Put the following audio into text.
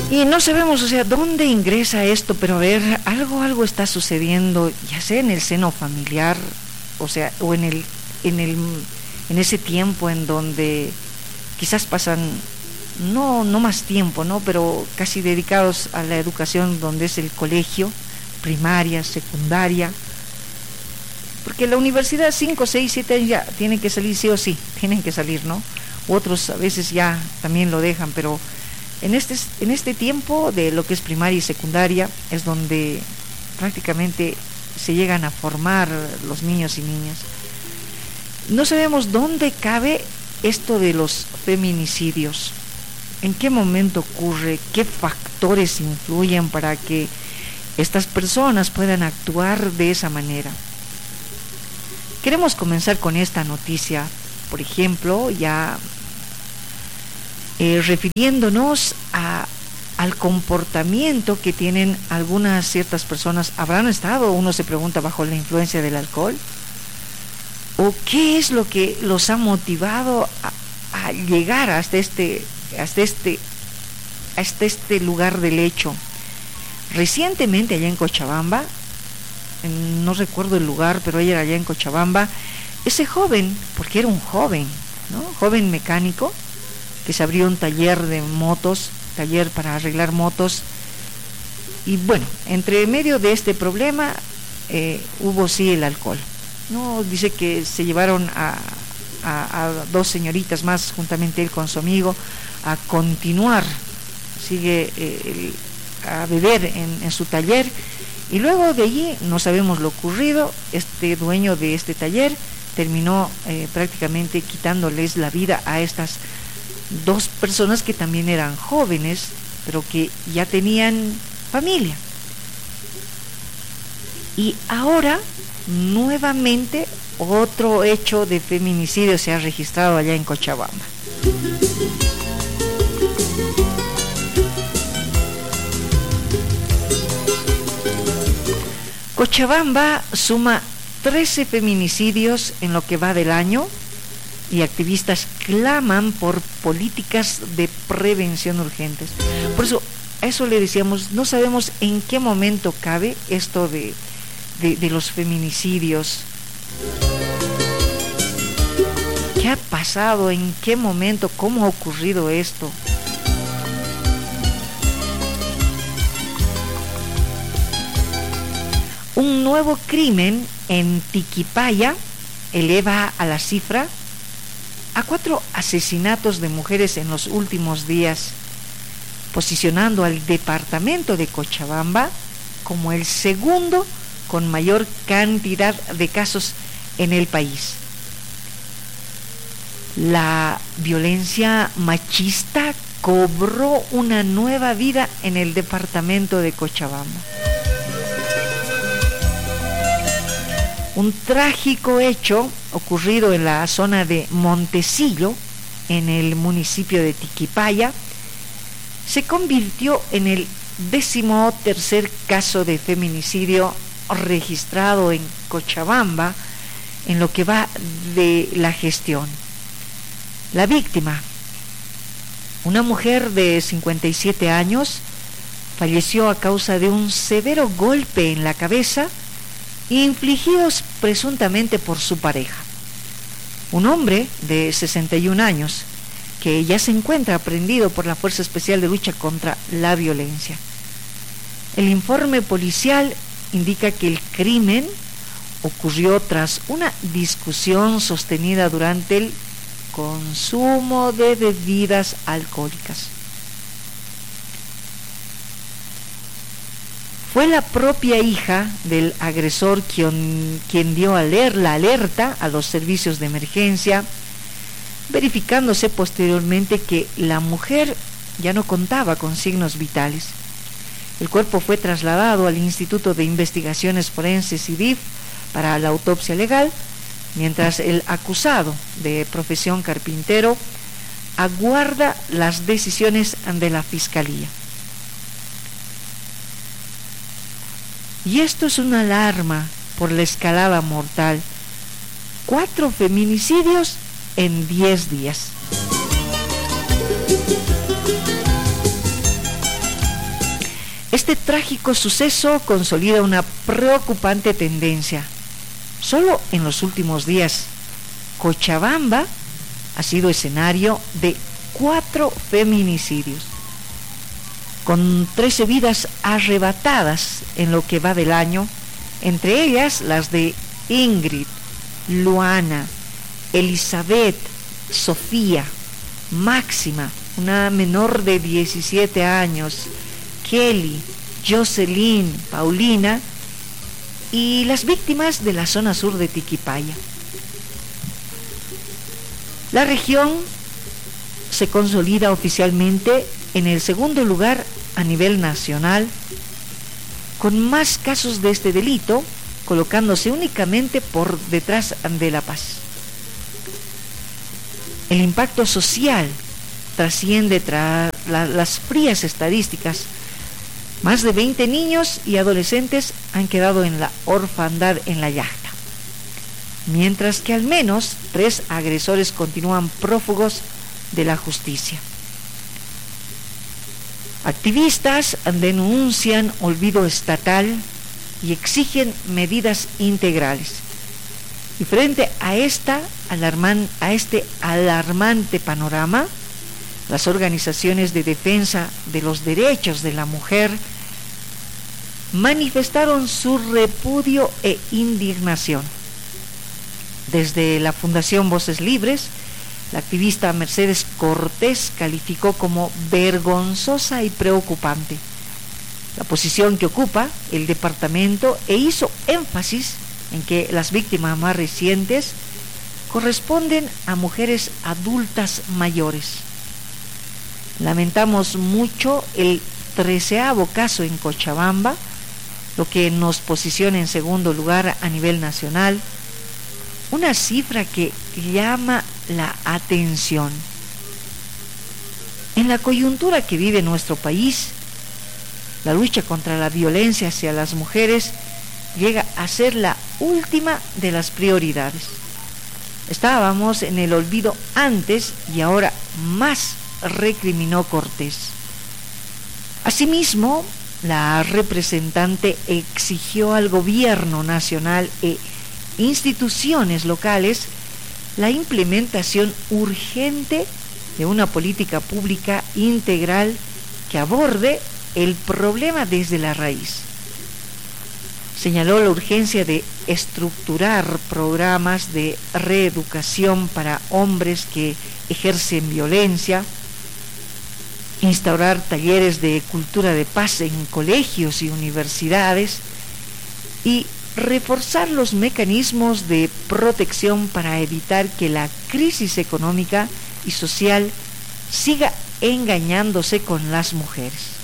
Y no sabemos, o sea, dónde ingresa esto, pero a ver, algo está sucediendo, ya sea en el seno familiar, o sea, o en ese tiempo en donde quizás pasan no más tiempo, ¿no? Pero casi dedicados a la educación, donde es el colegio, primaria, secundaria, porque la universidad 5, 6, 7 años ya tienen que salir sí o sí, tienen que salir, ¿no? Otros a veces ya también lo dejan, pero en este tiempo de lo que es primaria y secundaria es donde prácticamente se llegan a formar los niños y niñas. No sabemos dónde cabe esto de los feminicidios, en qué momento ocurre, qué factores influyen para que estas personas puedan actuar de esa manera. Queremos comenzar con esta noticia, por ejemplo, ya refiriéndonos al comportamiento que tienen algunas ciertas personas. ¿Habrán estado, uno se pregunta, bajo la influencia del alcohol? ¿O qué es lo que los ha motivado a llegar hasta este lugar del hecho? Recientemente allá en Cochabamba, no recuerdo el lugar, pero ella era allá en Cochabamba, ese joven, porque era un joven, ¿no? Joven mecánico, que se abrió un taller de motos, taller para arreglar motos, y bueno, entre medio de este problema hubo sí el alcohol, ¿no? Dice que se llevaron a dos señoritas más, juntamente él con su amigo, a continuar, a beber en su taller, y luego de allí no sabemos lo ocurrido. Este dueño de este taller terminó prácticamente quitándoles la vida a estas dos personas que también eran jóvenes, pero que ya tenían familia. Y ahora, nuevamente, otro hecho de feminicidio se ha registrado allá en Cochabamba. Cochabamba suma 13 feminicidios en lo que va del año, y activistas claman por políticas de prevención urgentes. Por eso, a eso le decíamos, no sabemos en qué momento cabe esto de los feminicidios. ¿Qué ha pasado? ¿En qué momento? ¿Cómo ha ocurrido esto? Un nuevo crimen en Tiquipaya eleva a la cifra a 4 asesinatos de mujeres en los últimos días, posicionando al departamento de Cochabamba como el segundo con mayor cantidad de casos en el país. La violencia machista cobró una nueva vida en el departamento de Cochabamba. Un trágico hecho ocurrido en la zona de Montecillo, en el municipio de Tiquipaya, se convirtió en el 13º caso de feminicidio registrado en Cochabamba en lo que va de la gestión. La víctima, una mujer de 57 años, falleció a causa de un severo golpe en la cabeza infligidos presuntamente por su pareja, un hombre de 61 años que ya se encuentra aprehendido por la Fuerza Especial de Lucha contra la Violencia. El informe policial indica que el crimen ocurrió tras una discusión sostenida durante el consumo de bebidas alcohólicas. Fue la propia hija del agresor quien dio la alerta a los servicios de emergencia, verificándose posteriormente que la mujer ya no contaba con signos vitales. El cuerpo fue trasladado al Instituto de Investigaciones Forenses IDIF para la autopsia legal, mientras el acusado, de profesión carpintero, aguarda las decisiones de la Fiscalía. Y esto es una alarma por la escalada mortal. 4 feminicidios en 10 días. Este trágico suceso consolida una preocupante tendencia. Solo en los últimos días, Cochabamba ha sido escenario de 4 feminicidios, con 13 vidas arrebatadas en lo que va del año, entre ellas las de Ingrid, Luana, Elizabeth, Sofía, Máxima, una menor de 17 años, Kelly, Jocelyn, Paulina, y las víctimas de la zona sur de Tiquipaya. La región se consolida oficialmente en el segundo lugar a nivel nacional, con más casos de este delito, colocándose únicamente por detrás de La Paz. El impacto social trasciende las frías estadísticas. Más de 20 niños y adolescentes han quedado en la orfandad en La Yacta, mientras que al menos 3 agresores continúan prófugos de la justicia. Activistas denuncian olvido estatal y exigen medidas integrales. Y frente a este alarmante panorama, las organizaciones de defensa de los derechos de la mujer manifestaron su repudio e indignación. Desde la Fundación Voces Libres, la activista Mercedes Cortés calificó como vergonzosa y preocupante la posición que ocupa el departamento e hizo énfasis en que las víctimas más recientes corresponden a mujeres adultas mayores. Lamentamos mucho el 13º caso en Cochabamba, lo que nos posiciona en segundo lugar a nivel nacional, una cifra que llama la atención. En la coyuntura que vive nuestro país, la lucha contra la violencia hacia las mujeres llega a ser la última de las prioridades. Estábamos en el olvido antes y ahora más, recriminó Cortés. Asimismo, la representante exigió al gobierno nacional e instituciones locales la implementación urgente de una política pública integral que aborde el problema desde la raíz. Señaló la urgencia de estructurar programas de reeducación para hombres que ejercen violencia, instaurar talleres de cultura de paz en colegios y universidades y reforzar los mecanismos de protección para evitar que la crisis económica y social siga engañándose con las mujeres.